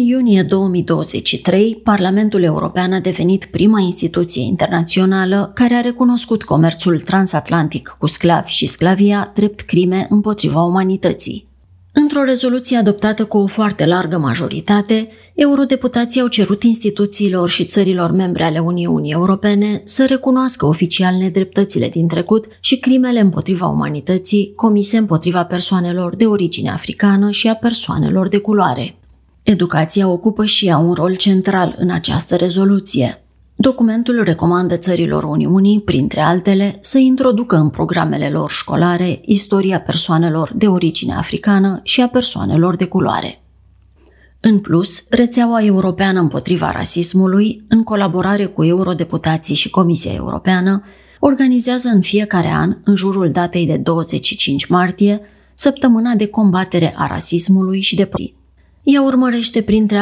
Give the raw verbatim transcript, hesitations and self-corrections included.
În iunie două mii douăzeci și trei, Parlamentul European a devenit prima instituție internațională care a recunoscut comerțul transatlantic cu sclavi și sclavia drept crime împotriva umanității. Într-o rezoluție adoptată cu o foarte largă majoritate, eurodeputații au cerut instituțiilor și țărilor membre ale Uniunii Europene să recunoască oficial nedreptățile din trecut și crimele împotriva umanității comise împotriva persoanelor de origine africană și a persoanelor de culoare. Educația ocupă și ea un rol central în această rezoluție. Documentul recomandă țărilor Uniunii, printre altele, să introducă în programele lor școlare istoria persoanelor de origine africană și a persoanelor de culoare. În plus, rețeaua europeană împotriva rasismului, în colaborare cu eurodeputații și Comisia Europeană, organizează în fiecare an, în jurul datei de douăzeci și cinci martie, săptămâna de combatere a rasismului și de ea urmărește, printre